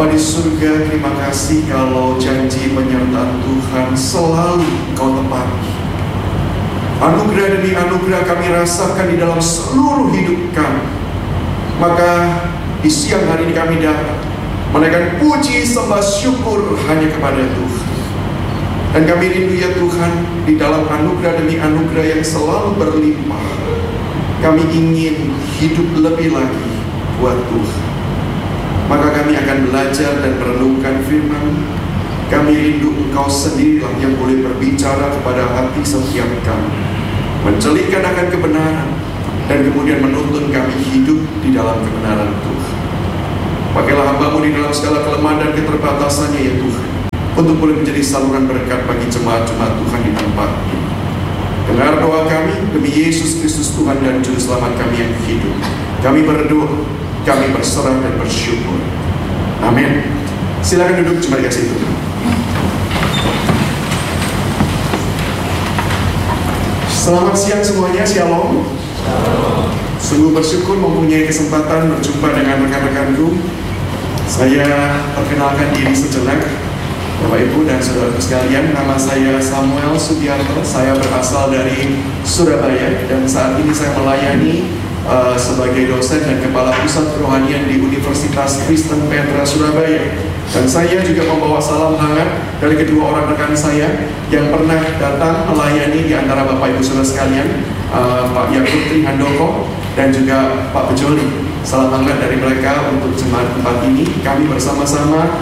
Bapa di surga, terima kasih kalau janji penyertaan Tuhan selalu Kau tepati. Anugerah demi anugerah kami rasakan di dalam seluruh hidup kami. Maka di siang hari ini kami datang menaikkan puji sembah syukur hanya kepada Tuhan. Dan kami rindu ya Tuhan, di dalam anugerah demi anugerah yang selalu berlimpah, kami ingin hidup lebih lagi buat Tuhan. Maka kami akan belajar dan merenungkan firman. Kami rindu Engkau sendirilah yang boleh berbicara kepada hati setiap kami, mencelikkan akan kebenaran, dan kemudian menuntun kami hidup di dalam kebenaran Tuhan. Pakailah hamba-Mu di dalam segala kelemahan dan keterbatasannya ya Tuhan, untuk boleh menjadi saluran berkat bagi jemaat-jemaat Tuhan di tempat ini. Dengar doa kami demi Yesus Kristus Tuhan dan Juru Selamat kami yang hidup. Kami berdoa, kami berserah dan bersyukur. Amin. Silakan duduk, jemaat dikasih Tuhan. Selamat siang semuanya, shalom. Sungguh bersyukur mempunyai kesempatan berjumpa dengan rekan-rekanku. Saya perkenalkan diri sejenak, Bapak Ibu dan saudara sekalian. Nama saya Samuel Sugiarto. Saya berasal dari Surabaya dan saat ini saya melayani sebagai dosen dan kepala pusat kerohanian di Universitas Kristen Petra Surabaya. Dan saya juga membawa salam hangat dari kedua orang rekan saya yang pernah datang melayani di antara Bapak Ibu saudara sekalian, Pak Yakub Trihandoko dan juga Pak Bejoli. Salam hangat dari mereka untuk jemaat tempat ini. Kami bersama-sama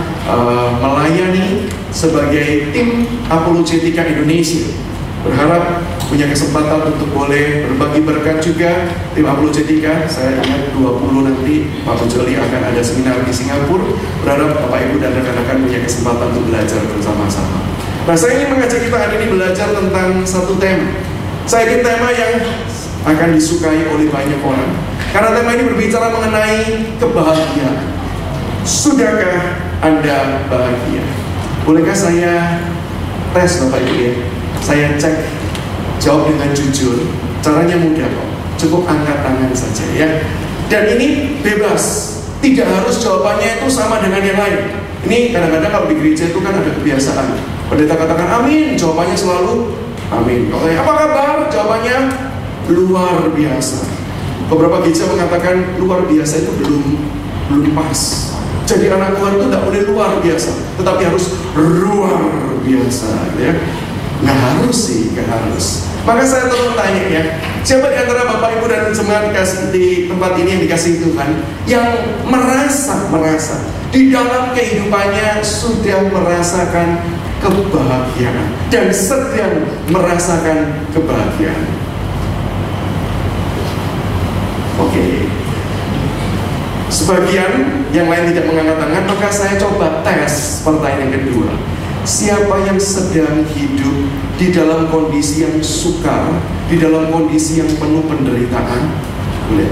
melayani sebagai tim Apologetika Indonesia. Berharap punya kesempatan untuk boleh berbagi berkat juga. Tim Apologetika, saya ingat 20 nanti Pak Bejoli akan ada seminar di Singapura. Berharap Bapak Ibu dan rekan-rekan punya kesempatan untuk belajar bersama-sama. Nah, saya ingin mengajak kita hari ini belajar tentang satu tema. Saya ingin tema yang akan disukai oleh banyak orang, karena tema ini berbicara mengenai kebahagiaan. Sudahkah Anda bahagia? Bolehkah saya tes Bapak Ibu ya? Saya cek, jawab dengan jujur. Caranya mudah kok, cukup angkat tangan saja ya. Dan ini bebas, tidak harus jawabannya itu sama dengan yang lain. Ini kadang-kadang kalau di gereja itu kan ada kebiasaan, pendeta katakan amin, jawabannya selalu amin. Kalau apa kabar, jawabannya luar biasa. Beberapa gereja mengatakan luar biasa itu belum pas. Jadi anak Tuhan itu tidak boleh luar biasa, tetapi harus luar biasa ya. Nggak harus sih, nggak harus. Maka saya terus tanya ya, siapa di antara Bapak Ibu dan jemaat di tempat ini yang dikasihi Tuhan, yang merasa di dalam kehidupannya sudah merasakan kebahagiaan dan sedang merasakan kebahagiaan? Oke. Sebagian yang lain tidak mengangkat tangan, maka saya coba tes pertanyaan yang kedua. Siapa yang sedang hidup di dalam kondisi yang sukar, di dalam kondisi yang penuh penderitaan? Boleh?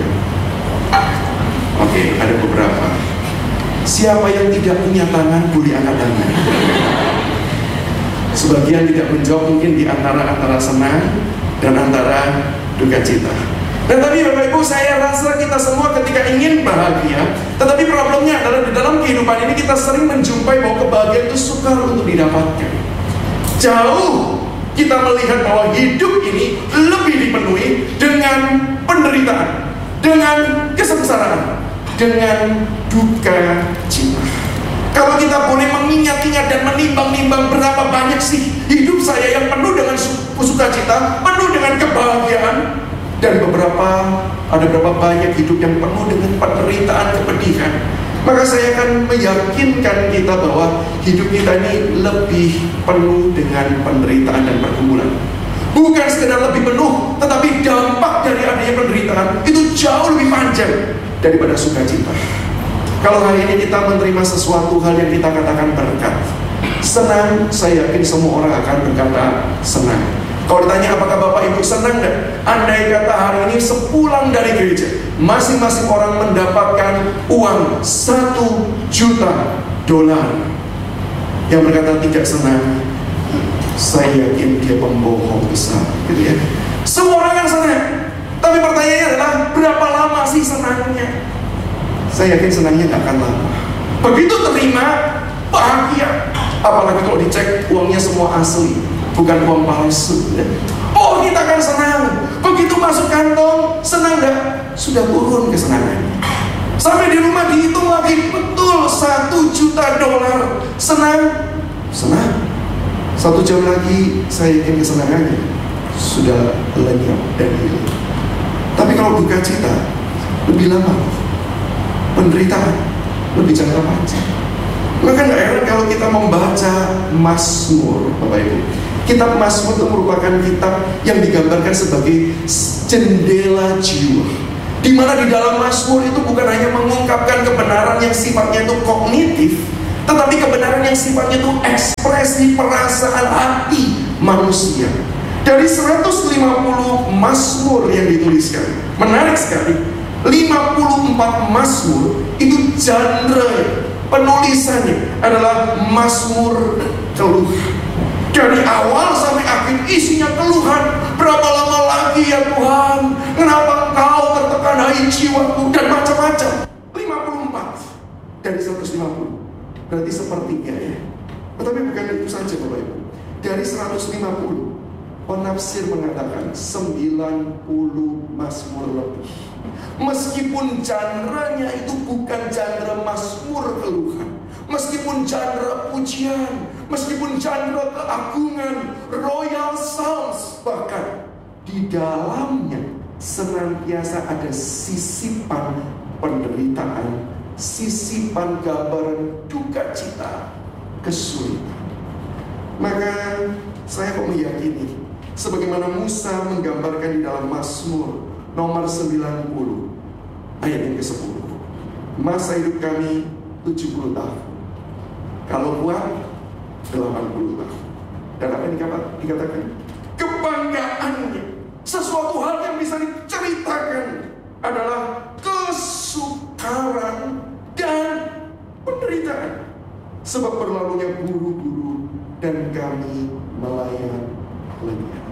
Oke, ada beberapa. Siapa yang tidak punya tangan, boleh angkat tangan. Sebagian tidak menjawab, mungkin di antara senang dan antara duka cita. Dan tapi Bapak Ibu, saya rasa kita semua ketika ingin bahagia, tetapi problemnya adalah di dalam kehidupan ini kita sering menjumpai bahwa kebahagiaan itu sukar untuk didapatkan. Jauh kita melihat bahwa hidup ini lebih dipenuhi dengan penderitaan, dengan kesengsaraan, dengan duka cita. Kalau kita boleh mengingat-ingat dan menimbang-nimbang berapa banyak sih hidup saya yang penuh dengan sukacita, penuh dengan kebahagiaan, dan ada berapa banyak hidup yang penuh dengan penderitaan, kepedihan. Maka saya akan meyakinkan kita bahwa hidup kita ini lebih penuh dengan penderitaan dan pergumulan. Bukan sekedar lebih penuh, tetapi dampak dari adanya penderitaan itu jauh lebih panjang daripada sukacita. Kalau hari ini kita menerima sesuatu hal yang kita katakan berkat, senang, saya yakin semua orang akan berkata senang. Kalau ditanya apakah Bapak Ibu senang enggak? Andai kata hari ini sepulang dari gereja, masing-masing orang mendapatkan uang $1 juta. Yang berkata tidak senang, saya yakin dia pembohong besar, gitu ya. Semua orang yang senang. Tapi pertanyaannya adalah berapa lama sih senangnya? Saya yakin senangnya gak akan lama. Begitu terima, bahagia. Apalagi kalau dicek uangnya semua asli, bukan uang palsu. Oh, kita akan senang. Begitu masuk kantong, senang gak? Sudah turun kesenangannya. Sampai di rumah dihitung lagi, betul $1 juta. Senang? Senang. 1 jam lagi saya yakin kesenangannya sudah lenyap dan hilang. Tapi kalau duka cita lebih lama, penderitaan lebih jangka panjang. Maka gak heran kalau kita membaca Mazmur, Bapak Ibu. Kitab Mazmur itu merupakan kitab yang digambarkan sebagai jendela jiwa, di mana di dalam Mazmur itu bukan hanya mengungkapkan kebenaran yang sifatnya itu kognitif, tetapi kebenaran yang sifatnya itu ekspresi perasaan hati manusia. Dari 150 Mazmur yang dituliskan, menarik sekali, 54 Mazmur itu genre penulisannya adalah Mazmur keluh. Dari awal sampai akhir isinya keluhan. Berapa lama lagi ya Tuhan? Kenapa Engkau tertekan hai jiwaku? Dan macam-macam. 54 dari 150. Berarti sepertiga ya. Tetapi bukan itu saja Bapak Ibu. Dari 150, penafsir mengatakan 90 Mazmur lebih. Meskipun genre-nya itu bukan genre Mazmur keluhan, meskipun genre pujian, meskipun genre keagungan, royal psalms, bahkan di dalamnya senantiasa ada sisipan penderitaan, sisipan gambaran duka cita, kesulitan. Maka saya kok meyakini, sebagaimana Musa menggambarkan di dalam Mazmur nomor 90 ayat yang ke-10, masa hidup kami 70 tahun, kalau kuat 80 tahun. Dan apa yang dikatakan? Kebanggaannya, sesuatu hal yang bisa diceritakan adalah kesukaran dan penderitaan, sebab berlalunya buru-buru dan kami melayang lenyap.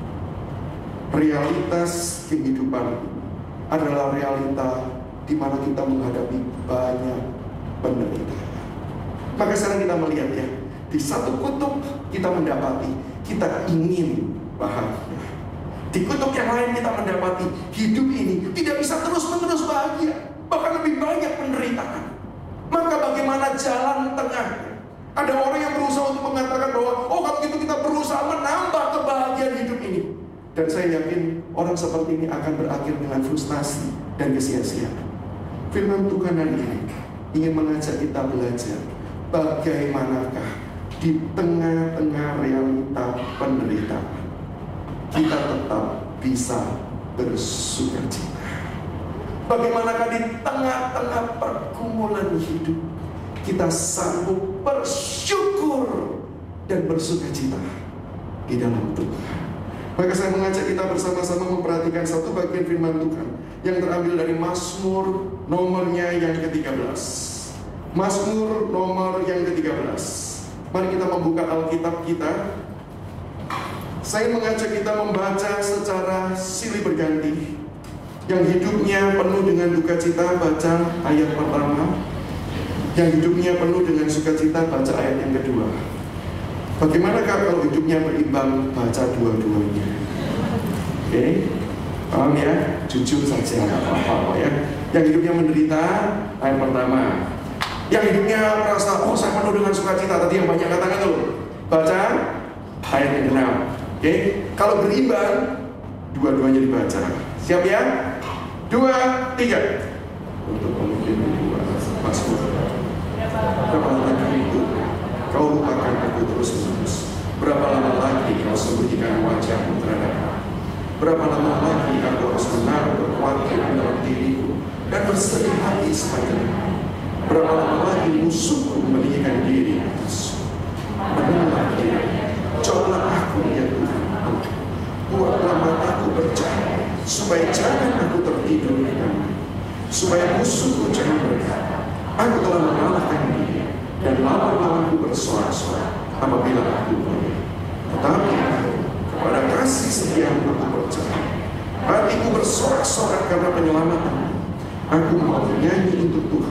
Realitas kehidupan adalah realita di mana kita menghadapi banyak penderitaan. Maka sekarang kita melihat ya, di satu kutub kita mendapati kita ingin bahagia. Di kutub yang lain kita mendapati hidup ini tidak bisa terus-menerus bahagia, bahkan lebih banyak penderitaan. Maka bagaimana jalan tengahnya? Ada orang yang berusaha untuk mengatakan bahwa oh kalau gitu kita berusaha menambah kebahagiaan hidup ini. Dan saya yakin orang seperti ini akan berakhir dengan frustasi dan kesia-siaan. Firman Tuhan hari ini ingin mengajak kita belajar bagaimanakah di tengah-tengah realita penderitaan kita tetap bisa bersukacita. Bagaimanakah di tengah-tengah pergumulan hidup kita sanggup bersyukur dan bersukacita di dalam Tuhan. Maka saya mengajak kita bersama-sama memperhatikan satu bagian firman Tuhan yang terambil dari Mazmur nomornya yang ke-13. Mazmur nomor yang ke-13. Mari kita membuka Alkitab kita. Saya mengajak kita membaca secara silih berganti. Yang hidupnya penuh dengan duka cita, baca ayat pertama. Yang hidupnya penuh dengan sukacita, baca ayat yang kedua. Bagaimanakah kalau hidupnya berimbang, baca dua-duanya? Oke, paham ya? Jujur saja, nggak apa-apa ya. Yang hidupnya menderita, ayat pertama. Yang hidupnya merasa, oh saya penuh dengan sukacita, tadi yang banyak katakan tuh, baca ayat yang ke-6. Oke, kalau berimbang, dua-duanya dibaca. Siap ya? 2, 3. Untuk pemimpin dua, Mazmur. Berapa lama itu kau lupakan aku terus-menerus? Berapa lama lagi kau sembunyikan wajahmu terhadap aku? Berapa lama lagi aku harus menaruh kekhawatiran dalam diriku dan bersedih hati sepanjang hari? Berapa lama lagi musuhku meninggikan diri atasku? Menolak diri, jauhlah aku ya Tuhan. Buatlah mataku bercahaya, supaya jangan aku tertidur denganmu, supaya musuhku jangan berkata, aku telah mengalahkan dia, dan lawan-lawanku bersorak-sorak apabila aku boleh. Tetapi kepada kasih setiamu aku percaya. Hatiku bersorak-sorak karena penyelamatanmu. Aku mau nyanyi untuk Tuhan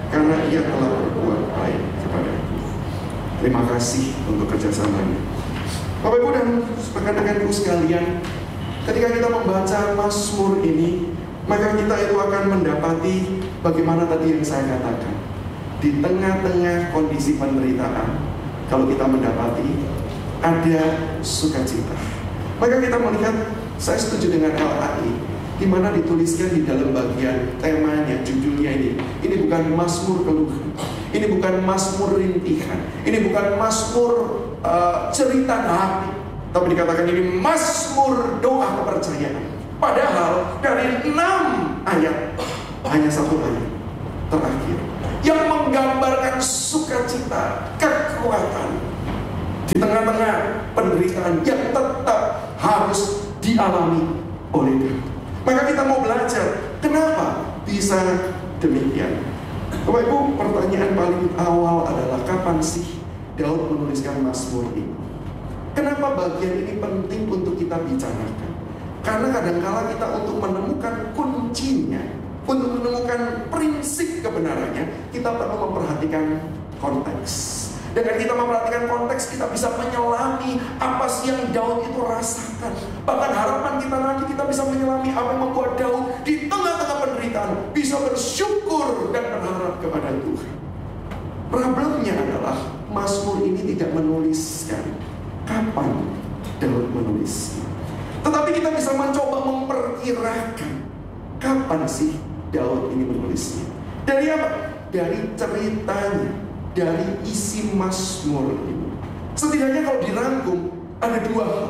karena ia telah berbuat baik kepadaku. Terima kasih untuk kerjasamanya. Bapak Ibu dan rekan-rekanku sekalian, ketika kita membaca Mazmur ini, maka kita itu akan mendapati bagaimana tadi yang saya katakan. Di tengah-tengah kondisi penderitaan, kalau kita mendapati ada sukacita. Maka kita melihat, saya setuju dengan LAI, di mana dituliskan di dalam bagian temanya, judulnya ini bukan Mazmur keluhan, ini bukan Mazmur rintihan, ini bukan Mazmur cerita hati, tapi dikatakan ini Mazmur doa kepercayaan. Padahal dari 6 ayat, hanya 1 ayat terakhir yang menggambarkan sukacita, kekuatan di tengah-tengah penderitaan yang tetap harus dialami oleh Daud. Maka kita mau belajar, kenapa bisa demikian? Bapak Ibu, pertanyaan paling awal adalah kapan sih Daud menuliskan Mazmur ini? Kenapa bagian ini penting untuk kita bicarakan? Karena kadangkala kita untuk menemukan kuncinya, untuk menemukan prinsip kebenarannya, kita perlu memperhatikan konteks. Dengan kita memperhatikan konteks, kita bisa menyelami apa sih yang Daud itu rasakan. Bahkan harapan kita nanti kita bisa menyelami apa yang membuat Daud di tengah-tengah penderitaan bisa bersyukur dan berharap kepada Tuhan. Problemnya adalah Mazmur ini tidak menuliskan kapan Daud menulisnya. Tetapi kita bisa mencoba memperkirakan kapan sih Daud ini menulisnya. Dari apa? Dari ceritanya, dari isi Mazmur ini. Setidaknya kalau dirangkum ada 2 hal.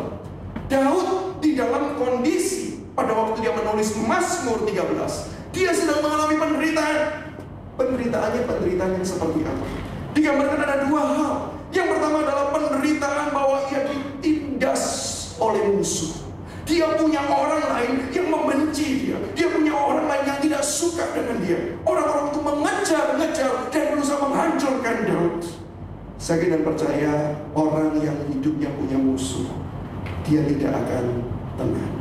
Daud di dalam kondisi pada waktu dia menulis Mazmur 13, dia sedang mengalami penderitaan. Penderitaannya penderitaan yang seperti apa? Digambarkan ada 2 hal. Yang pertama adalah penderitaan bahwa ia ditindas oleh musuh. Dia punya orang lain yang membenci dia. Dia punya orang lain yang tidak suka dengan dia. Orang-orang itu mengejar-ngejar dan berusaha menghancurkan Daud. Saya dan percaya orang yang hidupnya punya musuh, dia tidak akan tenang.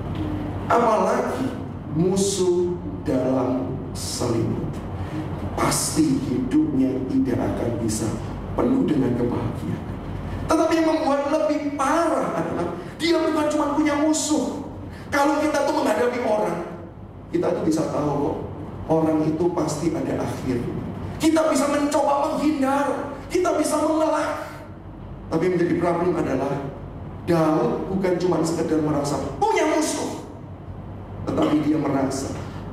Apalagi musuh dalam selimut. Pasti hidupnya tidak akan bisa penuh dengan kebahagiaan. Tetapi yang membuat lebih parah adalah dia bukan cuma punya musuh. Kalau kita tuh menghadapi orang, kita tuh bisa tahu kok, orang itu pasti ada akhir. Kita bisa mencoba menghindar, kita bisa mengelak. Tapi yang menjadi problem adalah Daud bukan cuma sekedar merasa punya musuh, tetapi dia merasa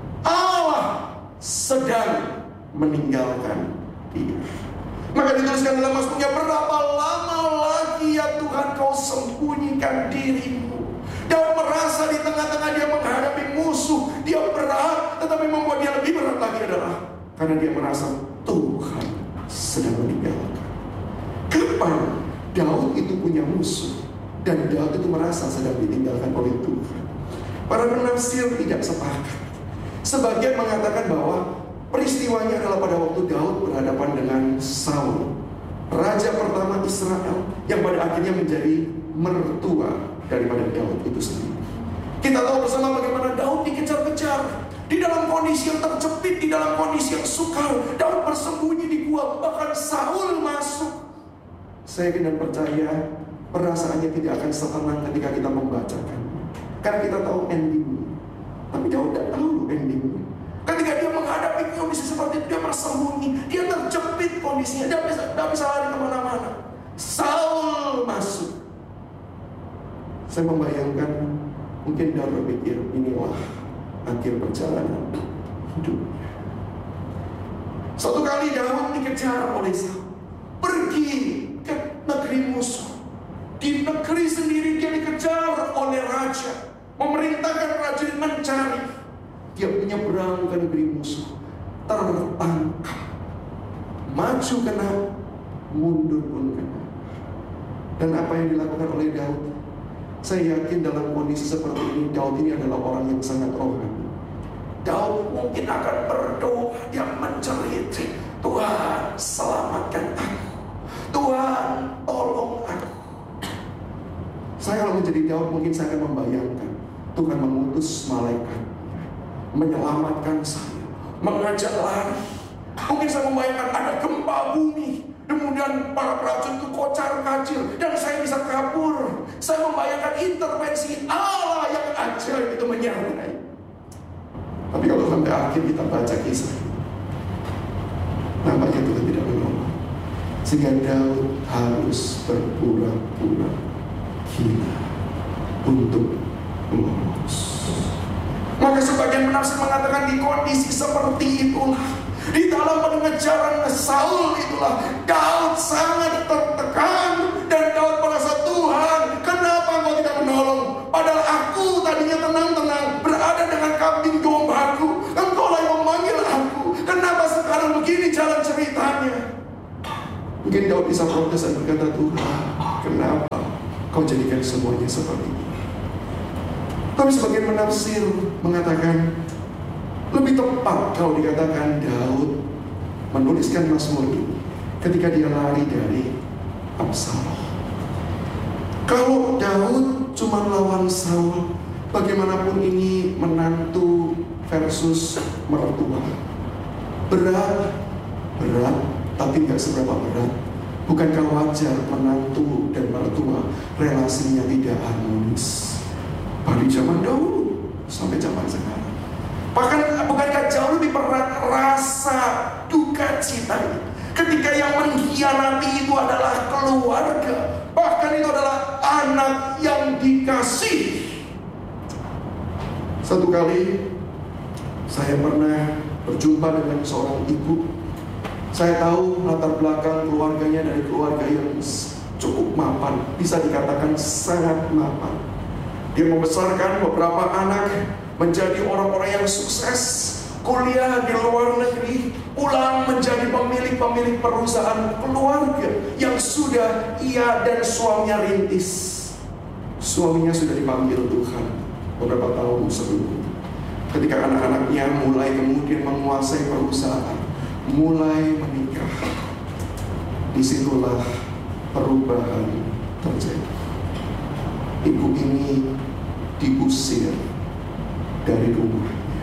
Allah sedang meninggalkan dia. Maka dituliskan dalam Mazmurnya, berapa lama lagi ya Tuhan kau sembunyikan dirimu. Daud merasa di tengah-tengah dia menghadapi musuh, dia berat, tetapi membuat dia lebih berat lagi adalah karena dia merasa Tuhan sedang meninggalkan. Kapan Daud itu punya musuh dan Daud itu merasa sedang ditinggalkan oleh Tuhan? Para penafsir tidak sepakat. Sebagian mengatakan bahwa peristiwanya adalah pada waktu Daud berhadapan dengan Saul, raja pertama Israel, yang pada akhirnya menjadi mertua daripada Daud itu sendiri. Kita tahu bersama bagaimana Daud dikejar-kejar, di dalam kondisi yang terjepit, di dalam kondisi yang sukar. Daud bersembunyi di gua, bahkan Saul masuk. Saya dan percaya perasaannya tidak akan setenang ketika kita membacakan, karena kita tahu endingnya. Tapi Daud tidak tahu endingnya. Ketika dia menghadapi kondisi seperti itu, dia bersembunyi, dia terjepit kondisinya, dia tidak bisa lari kemana-mana. Saul masuk. Saya membayangkan, mungkin Daud berpikir, inilah akhir perjalanan hidupnya. Suatu kali Daud dikejar oleh Saul, pergi ke negeri musuh. Di negeri sendiri dia dikejar oleh raja, memerintahkan prajurit mencari. Dia menyeberang ke negeri musuh, tertangkap, maju kena, mundur pun kena. Dan apa yang dilakukan oleh Daud? Saya yakin dalam kondisi seperti ini, Daud ini adalah orang yang sangat rohani. Daud mungkin akan berdoa, dia menjerit, Tuhan selamatkan aku, Tuhan tolong aku. Saya kalau menjadi Daud, mungkin saya akan membayangkan Tuhan mengutus malaikat menyelamatkan saya, mengajak lari, Mungkin saya membayangkan ada gempa bumi, kemudian para prajurit itu kocar kacir dan saya bisa kabur. Saya membayangkan intervensi Allah yang ajaib itu menyertai. Tapi kalau sampai akhir kita baca kisah, nampaknya Tuhan tidak menolong, sehingga Daud harus berpura-pura gila untuk lolos. Maka sebagian penafsir mengatakan di kondisi seperti itulah, di dalam pengejaran Saul itulah, Daud sangat tertekan dan Daud merasa, Tuhan, kenapa Engkau tidak menolong? Padahal aku tadinya tenang-tenang berada dengan kambing dombaku, Engkau lah yang memanggil aku. Kenapa sekarang begini jalan ceritanya? Mungkin Daud bisa protes dan berkata, Tuhan, kenapa Kau jadikan semuanya seperti ini? Tapi sebagian penafsir mengatakan lebih tepat kalau dikatakan Daud menuliskan Mazmur ini ketika dia lari dari Absalom. Kalau Daud cuma lawan Saul, bagaimanapun ini menantu versus mertua. Berat, tapi nggak seberapa berat. Bukankah wajar menantu dan mertua relasinya tidak harmonis? Dari zaman dahulu sampai zaman sekarang. Bahkan bukankah jauh lebih berat rasa duka cita ini ketika yang mengkhianati itu adalah keluarga, bahkan itu adalah anak yang dikasih. Satu kali saya pernah berjumpa dengan seorang ibu. Saya tahu latar belakang keluarganya dari keluarga yang cukup mapan, bisa dikatakan sangat mapan. Dia membesarkan beberapa anak menjadi orang-orang yang sukses, kuliah di luar negeri, pulang menjadi pemilik perusahaan keluarga yang sudah ia dan suaminya rintis. Suaminya sudah dipanggil Tuhan beberapa tahun sebelumnya. Ketika anak-anaknya mulai kemudian menguasai perusahaan, mulai menikah, disitulah perubahan terjadi. Ibu ini diusir dari rumahnya,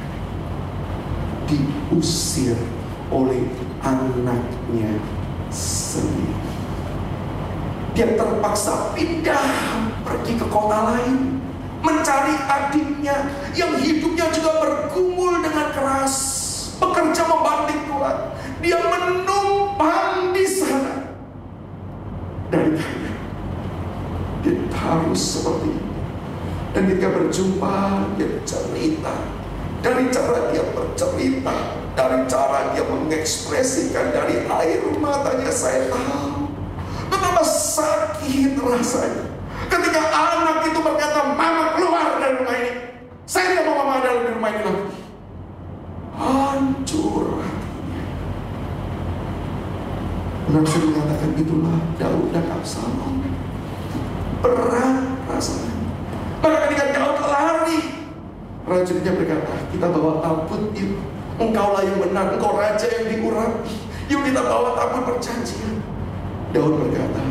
diusir oleh anaknya sendiri. Dia terpaksa pindah pergi ke kota lain, mencari adiknya yang hidupnya juga bergumul dengan keras, bekerja membanting tulang. Dia menumpang di sana. Dari kaya dia harus seperti ini. Dan ketika berjumpa, dia cerita. Dari cara dia bercerita, dari cara dia mengekspresikan, dari air matanya, saya tahu betapa sakit rasanya ketika anak itu berkata, Mama keluar dari rumah ini, saya tidak mau Mama ada di rumah ini lagi. Hancur hatinya. Penafsir mengatakan itulah Daud dan Absalom. Berat rasanya. Maka ketika Daud lari, prajuritnya berkata, kita bawa tabut yuk, engkaulah yang benar, engkau raja yang diurapi, yuk kita bawa tabut perjanjian. Daud berkata,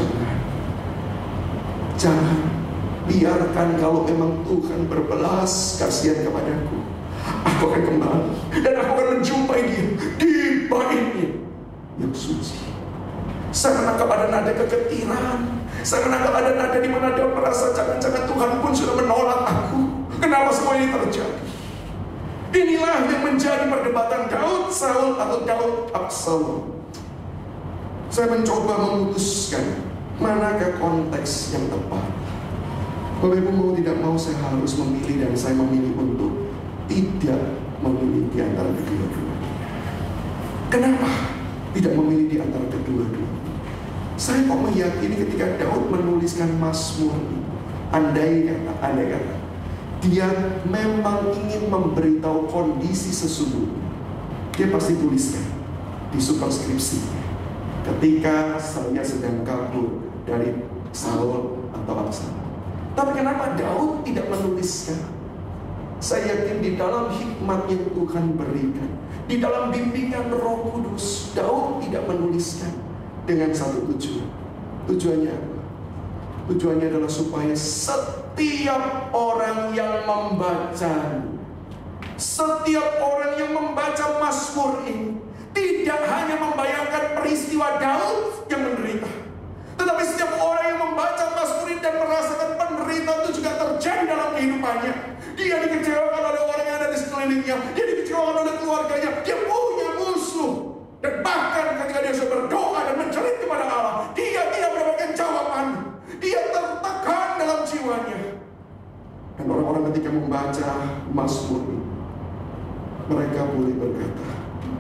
jangan, biarkan kalau memang Tuhan berbelas kasihan kepadaku, aku akan kembali dan aku akan menjumpai dia di baitnya yang suci. Saya menangkap ada nada kegetiran. Saya menangkap ada nada di mana Daud merasa jangan-jangan Tuhan pun sudah menolak aku. Kenapa semua ini terjadi? Inilah yang menjadi perdebatan Daud Saul atau Daud Absalom. Saya mencoba memutuskan manakah konteks yang tepat. Bapak Ibu mau tidak mau saya harus memilih, dan saya memilih untuk tidak memilih di antara kedua-duanya. Kenapa tidak memilih di antara kedua-duanya? Saya kok meyakini ketika Daud menuliskan Mazmur, andai kata dia memang ingin memberitahu kondisi sesungguhnya, dia pasti tuliskan di superskripsinya, ketika saya sedang kabur dari Saul atau Absalom. Tapi kenapa Daud tidak menuliskan? Saya yakin di dalam hikmat yang Tuhan berikan, di dalam bimbingan Roh Kudus, Daud tidak menuliskan dengan satu tujuan. Tujuannya apa? Tujuannya adalah supaya setiap orang yang membaca Mazmur ini tidak tidak hanya membayangkan peristiwa Daud yang menderita, tetapi setiap orang yang membaca Mazmur ini dan merasakan penderitaan itu juga terjadi dalam kehidupannya. Dia dikecewakan oleh orang yang ada di sekelilingnya, dia dikecewakan oleh keluarganya, dia punya musuh. Dan bahkan ketika dia sudah berdoa dan menjerit kepada Allah, dia tidak mendapatkan jawaban. Dia tertekan dalam jiwanya. Dan orang-orang ketika membaca Mazmur ini, mereka boleh berkata,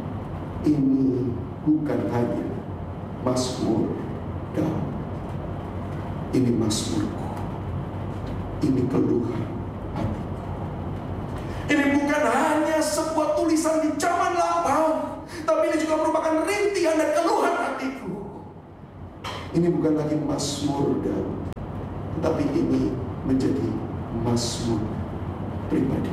ini bukan hanya Mazmur Daud, ini Mazmurku, ini keluhan hatiku. Ini bukan hanya sebuah tulisan di zaman lampau, tapi ini juga merupakan rintihan dan keluhan hatiku. Ini bukan lagi Mazmur Daud, tetapi ini menjadi Mazmur pribadi.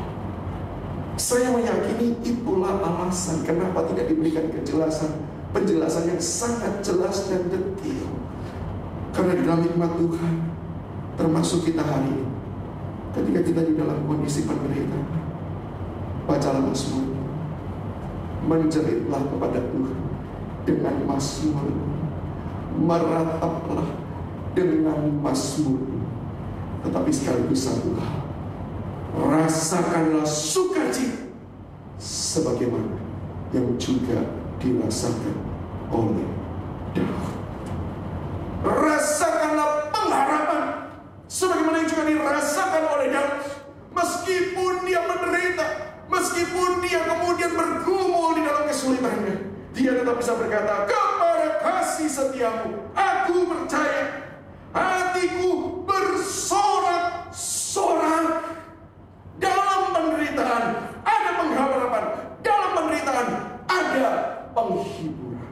Saya meyakini itulah alasan kenapa tidak diberikan penjelasan yang sangat jelas dan detail. Karena di dalam hikmat Tuhan, termasuk kita hari ini, ketika kita di dalam kondisi penderitaan, bacalah Mazmur, menjeritlah kepada Tuhan dengan Mazmur, merataplah dengan Mazmur. Tetapi sekaligus satu hal, rasakanlah sukacita sebagaimana yang juga dirasakan oleh Daud. Rasakanlah pengharapan sebagaimana yang juga dirasakan oleh Daud. Meskipun dia menderita, meskipun dia kemudian bergumul di dalam kesulitannya, dia tetap bisa berkata, kepada kasih setiamu aku percaya, hatiku bersorak-sorak. Dalam penderitaan ada pengharapan, dalam penderitaan ada penghiburan.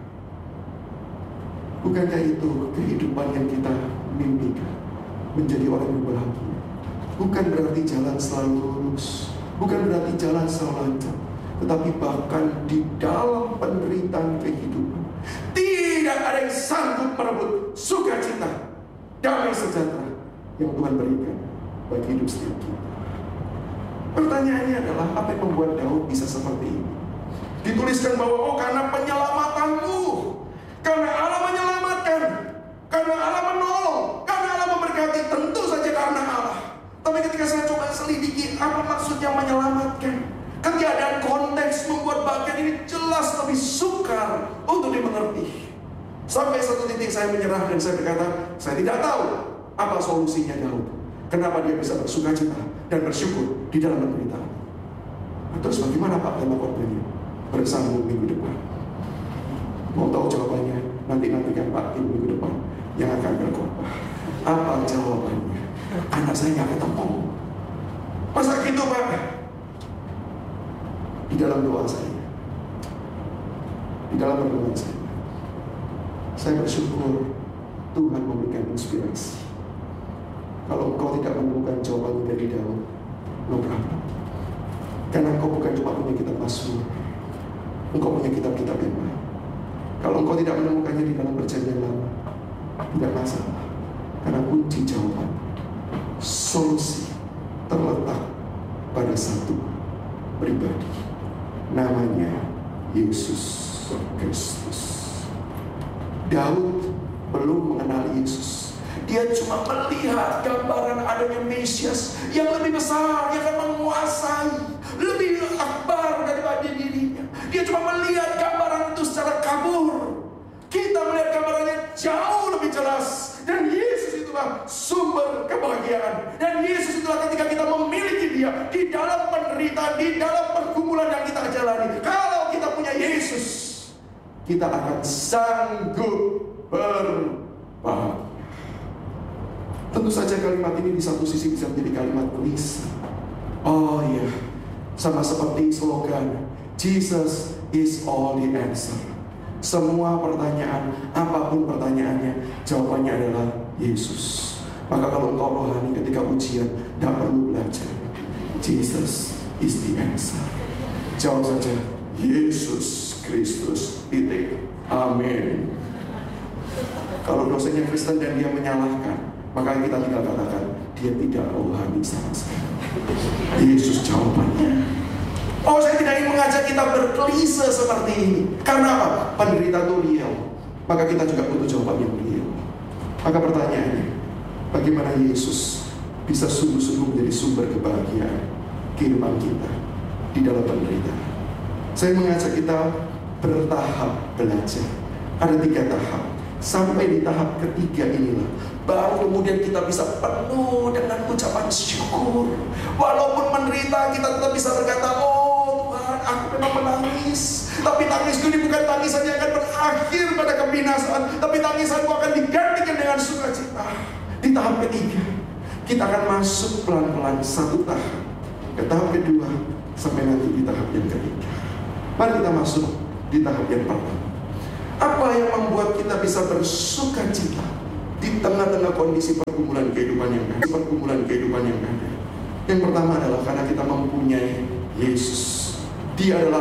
Bukankah itu kehidupan yang kita mimpikan, menjadi orang yang bahagia? Bukan berarti jalan selalu lurus, bukan berarti jalan selalu lancar, tetapi bahkan di dalam penderitaan kehidupan tidak ada yang sanggup merebut sukacita, damai sejahtera yang Tuhan berikan bagi hidup setiap kita. Pertanyaannya adalah, apa yang membuat Daud bisa seperti ini? Dituliskan bahwa karena penyelamatanmu, karena Allah menyelamatkan, karena Allah menolong, karena Allah memberkati. Tentu saja karena Allah. Tapi ketika saya coba selidiki apa maksudnya menyelamatkan, keadaan konteks membuat bagian ini jelas lebih sukar untuk dimengerti. Sampai satu titik saya menyerah dan saya berkata, saya tidak tahu apa solusinya Daud. Kenapa dia bisa bersukacita dan bersyukur di dalam penderitaan? Terus bagaimana Pak tema khotbahnya? Bersambung minggu depan. Mau tahu jawabannya? Nantikan Pak di minggu depan yang akan berkhotbah. Apa jawabannya? Anak saya nggak ketemu. Masa gitu Pak? Di dalam doa saya, di dalam renungan saya bersyukur Tuhan memberikan inspirasi. Kalau engkau tidak menemukan jawaban dari Daud, no problem. Karena engkau bukan cuma punya kitab Mazmur, engkau punya kitab-kitab yang lain. Kalau engkau tidak menemukannya di dalam perjanjian lama, tidak masalah. Karena kunci jawaban, solusi terletak pada satu pribadi, namanya Yesus Kristus. Daud belum mengenal Yesus. Dia cuma melihat gambaran adanya Mesias yang lebih besar, yang akan menguasai, lebih akbar daripada dirinya. Dia cuma melihat gambaran itu secara kabur. Kita melihat gambarannya jauh lebih jelas. Dan Yesus itulah sumber kebahagiaan. Dan Yesus itulah ketika kita memiliki Dia di dalam penderitaan, di dalam pergumulan yang kita jalani. Kalau kita punya Yesus, kita akan sanggup berbahagia. Tentu saja kalimat ini di satu sisi bisa menjadi kalimat klise. Oh iya, sama seperti slogan Jesus is all the answer. Semua pertanyaan, apapun pertanyaannya, jawabannya adalah Yesus. Maka kalau engkau rohani ketika ujian, tidak perlu belajar. Jesus is the answer. Jawab saja, Yesus Kristus. Titik. Amin. Kalau dosennya Kristen dan dia menyalahkan, maka kita tinggal katakan dia tidak rohani sama sekali. Yesus jawabannya. Oh, saya tidak ingin mengajak kita berklise seperti ini. Karena apa? Penderita itu real. Maka kita juga butuh jawaban yang real. Maka pertanyaannya, bagaimana Yesus bisa sungguh-sungguh menjadi sumber kebahagiaan kehidupan kita di dalam penderitaan? Saya mengajak kita bertahap belajar. Ada 3 tahap. Sampai di tahap ketiga inilah baru kemudian kita bisa penuh dengan ucapan syukur. Walaupun menderita, kita tetap bisa berkata, oh Tuhan, aku memang menangis, tapi tangisku ini bukan tangisan yang akan berakhir pada kebinasaan, tapi tangisanku akan digantikan dengan sukacita. Di tahap ketiga kita akan masuk pelan-pelan 1 tahap ke tahap kedua, sampai nanti di tahap yang ketiga. Mari kita masuk di tahap yang pertama. Apa yang membuat kita bisa bersuka cita di tengah-tengah kondisi pergumulan kehidupan yang ada? Yang pertama adalah karena kita mempunyai Yesus. Dia adalah